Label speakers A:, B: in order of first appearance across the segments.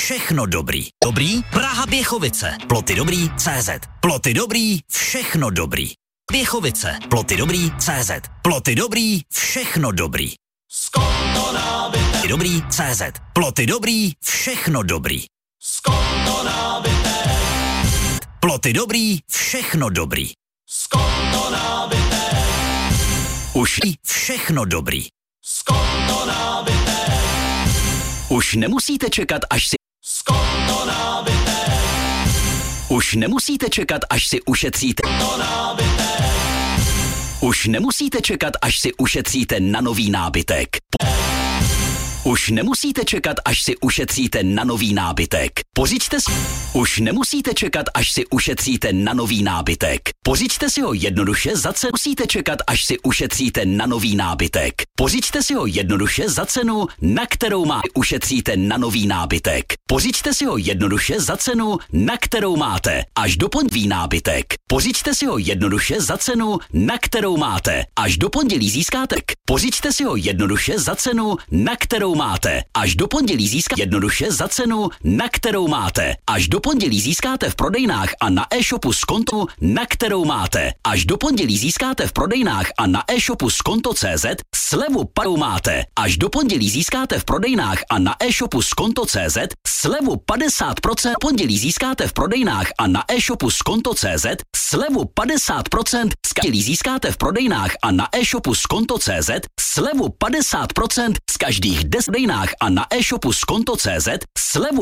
A: všechno dobrý. Dobrý? Praha Běchovice. Ploty dobrý, CZ. Ploty dobrý, všechno dobrý. Běchovice. Ploty dobrý, CZ. Ploty dobrý, všechno dobrý.
B: Skonto nábytek.
A: Dobrý, CZ. Ploty dobrý, všechno dobrý.
B: Skonto nábytek.
A: Ploty dobrý, všechno dobrý.
B: Skonto nábytek.
A: Už všechno dobrý.
B: Skonto nábytek.
A: Už nemusíte čekat, až si...
B: Skonto nábytek.
A: Už nemusíte čekat, až si ušetříte...
B: Skonto nábytek.
A: Už nemusíte čekat, až si ušetříte na nový nábytek. Už nemusíte čekat, až si ušetříte na nový nábytek. Pořiďte si... Už nemusíte čekat, až si ušetříte na nový nábytek. Pořiďte si ho jednoduše za cenu. Musíte čekat, až si ušetříte na nový nábytek. Pořiďte si ho jednoduše za cenu, na kterou ušetříte na nový nábytek. Pořiďte si ho jednoduše za cenu, na kterou máte až do pondělí nábytek. Pořiďte si ho jednoduše za cenu, na kterou máte až do pondělí získáte. Pořiďte si ho jednoduše za cenu, na kterou máte až do pondělí získáte. Jednoduše za cenu, na kterou máte až do pondělí získáte v prodejnách a na e-shopu z kontu, na kterou máte až do pondělí získáte v prodejnách a na e-shopu z konto.cz slevu parou máte až do pondělí získáte v prodejnách a na e-shopu z konto.cz slevu 50%. Pondělí získáte v prodejnách a na e-shopu z konto.cz slevu 50%. Pondělí získáte v prodejnách a na e-shopu z konto.cz slevu 50% z každých 10 prodejnách a na e-shopu z konto.cz slevu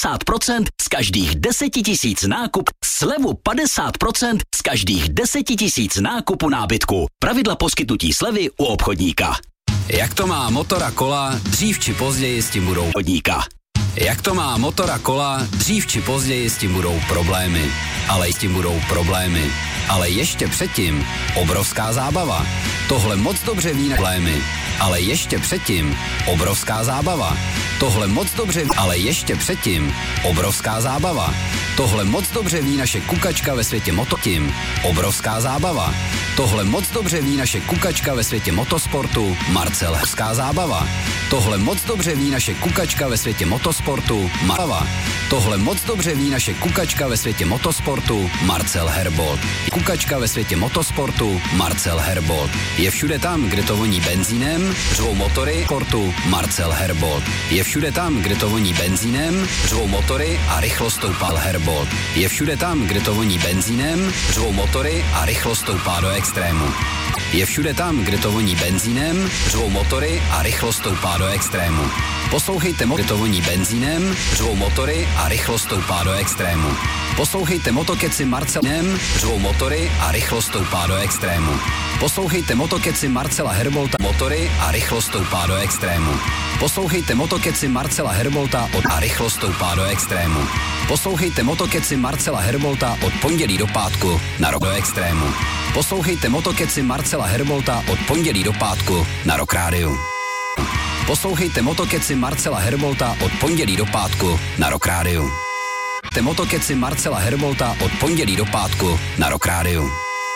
A: 50% z každých 10 000 nákup, slevu 50% z každých 10 000 nákupu nábytku. Pravidla poskytnutí slevy u obchodníka.
C: Jak to má motor a kola, dřív či později s tím budou
A: Obchodníka.
C: Jak to má motor a kola, dřív či později s tím budou problémy. Ale s tím budou problémy. Ale ještě předtím obrovská zábava. Tohle moc dobře ví problémy. Ale ještě předtím obrovská zábava. Tohle moc dobře ví, ale ještě předtím obrovská zábava. Tohle moc dobře ví naše kukačka ve světě mototím. Obrovská zábava. Tohle moc dobře ví naše kukačka ve světě motosportu Marcel. Obrovská zábava. Tohle moc dobře ví naše kukačka ve světě motosportu Marcel. Tohle moc dobře ví naše kukačka ve světě motosportu Marcel Herbold. Kukačka ve světě motosportu Marcel Herbold. Je všude tam, kde to voní benzínem, řvou motory sportu Marcel Herbold. Je všude tam, kde to voní benzínem, řvou motory a rychlo stoupá Herbold. Je všude tam, kde to voní benzínem, řvou motory a rychlo stoupá do extrému. Je všude tam, kde to voní benzínem, řvou motory a rychlo stoupá do extrému. Poslouchejte, kde to voní benzínem, řvou motory a rychlo stoupá do extrému. Poslouchejte motokeci Marcelem, řvou motory a rychlo stoupá do extrému. Poslouchejte motokeci Marcela Herbolta, motory a rychlo stoupá do extrému. Poslouchejte motokeci Marcela Herbolta a rychlo stoupá do extrému. Poslouchejte motokeci Marcela Herbolta od pondělí do pátku na rok do extrému. Poslouchejte motokeci Marcela Herbolta od pondělí do pátku na Rock Rádiu. Poslouchejte motokeci Marcela Herbolta od pondělí do pátku na Rock Rádiu. Motokeci Marcela Herbolta od pondělí do pátku na Rock Rádiu.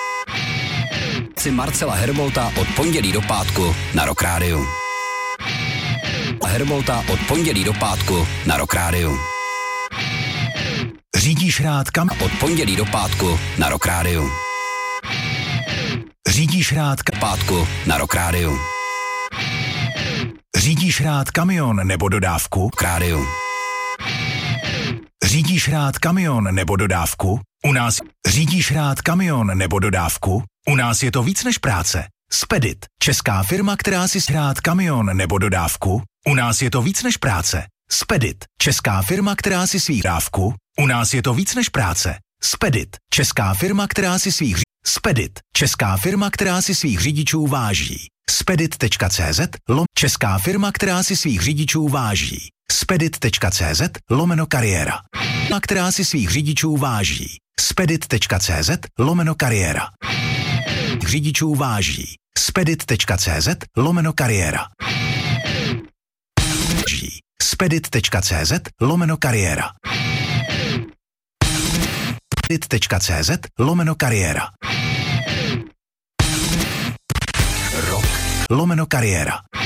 C: Marcela Herbolta od pondělí do pátku na Rock Rádiu. Herbolta od pondělí do pátku na Rock Rádiu.
A: Řídíš rád kam?
C: Od pondělí do pátku na Rock Rádiu.
A: Řídíš rád
C: pátku na Rock Rádiu.
A: Řídíš rád kamion nebo dodávku?
C: K rádiu.
A: Řídíš rád kamion nebo dodávku? U nás řídíš rád kamion nebo dodávku? U nás je to víc než práce. Spedit, česká firma, která si rád kamion nebo dodávku? U nás je to víc než práce. Spedit, česká firma, která si svých dávku? U nás je to víc než práce. Spedit, česká firma, která si svých Spedit, česká firma, která si svých řidičů váží. Spedit.cz česká firma, která si svých řidičů váží. Spedit.cz/kariéra. Která si svých řidičů váží. Spedit.cz/kariéra. Řidičů váží. Spedit.cz/kariéra. Spedit.cz/kariéra. Spedit.cz/kariéra.
C: Rock
A: /kariéra.